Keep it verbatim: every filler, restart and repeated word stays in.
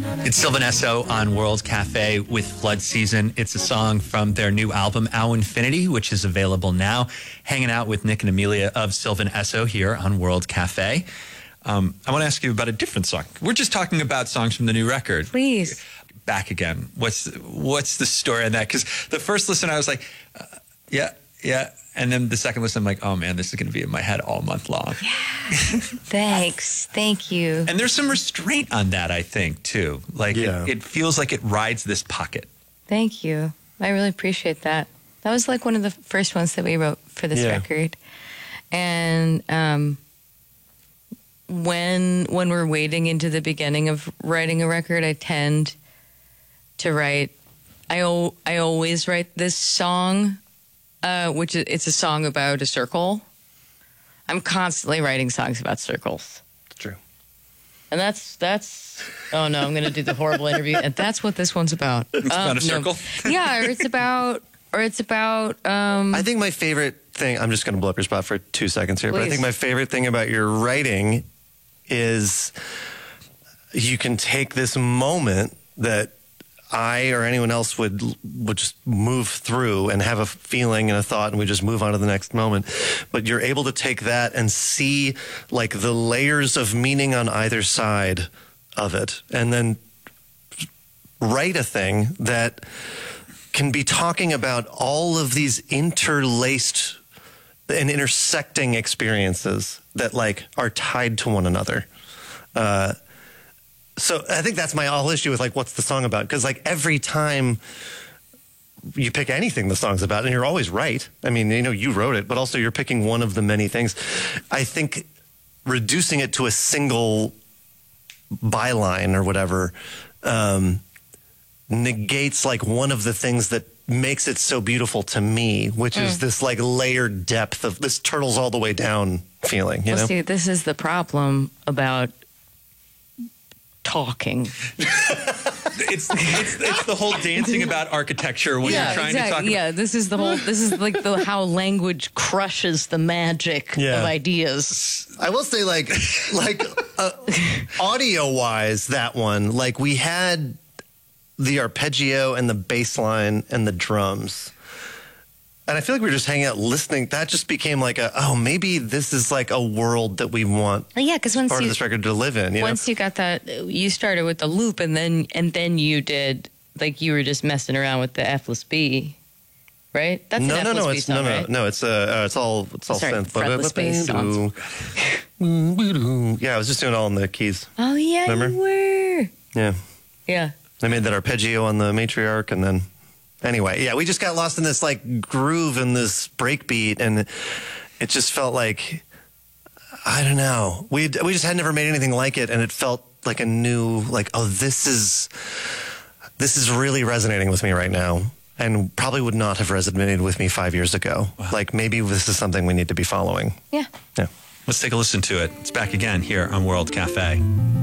It's Sylvan Esso on World Cafe with Flood Season. It's a song from their new album, Ow Infinity, which is available now. Hanging out with Nick and Amelia of Sylvan Esso here on World Cafe. Um, I want to ask you about a different song. We're just talking about songs from the new record. Please. Back Again. What's what's the story on that? Because the first listen, I was like, uh, yeah, yeah. And then the second listen, I'm like, oh man, this is going to be in my head all month long. Yeah. Thanks. Thank you. And there's some restraint on that, I think, too. Like, yeah. it, it feels like it rides this pocket. Thank you. I really appreciate that. That was like one of the first ones that we wrote for this yeah. record. And um, when when we're wading into the beginning of writing a record, I tend to write, I, o- I always write this song, uh, which is, it's a song about a circle. I'm constantly writing songs about circles. It's true. And that's, that's, oh no, I'm going to do the horrible interview. And that's what this one's about. It's um, about a circle? No. Yeah, or it's about, or it's about, um, I think my favorite thing, I'm just going to blow up your spot for two seconds here, Please. but I think my favorite thing about your writing is you can take this moment that I or anyone else would would just move through and have a feeling and a thought, and we just move on to the next moment. But you're able to take that and see like the layers of meaning on either side of it, and then write a thing that can be talking about all of these interlaced and intersecting experiences that like are tied to one another. Uh, So I think that's my whole issue with like, what's the song about? Because like every time you pick anything the song's about, and you're always right. I mean, you know, you wrote it, but also you're picking one of the many things. I think reducing it to a single byline or whatever um, negates like one of the things that makes it so beautiful to me, which mm. is this like layered depth of this turtles all the way down feeling. You well, know? see, this is the problem about talking. it's, it's it's the whole dancing about architecture when yeah, you're trying exactly. to talk about... Yeah, this is the whole, this is like the how language crushes the magic Yeah. of ideas. I will say, like, like uh, audio-wise, that one, like, we had the arpeggio and the bass line and the drums. And I feel like we were just hanging out listening. That just became like a, oh, maybe this is like a world that we want Yeah, because once part you, of this record to live in. You once know? you got that, you started with the loop, and then and then you did, like, you were just messing around with the F L S B, right? That's no, an no, F L S B no, it's song, no, no, right? no. It's uh, uh, it's all, it's all Sorry, synth. fretless bass songs. Yeah, I was just doing it all in the keys. Oh yeah, Remember? you were. Yeah, Yeah. I made that arpeggio on the matriarch, and then anyway, yeah, we just got lost in this like groove and this breakbeat, and it just felt like, I don't know, we we just had never made anything like it, and it felt like a new, like, oh, this is this is really resonating with me right now, and probably would not have resonated with me five years ago. Wow. Like maybe this is something we need to be following. Yeah. Yeah. Let's take a listen to it. It's Back Again here on World Cafe.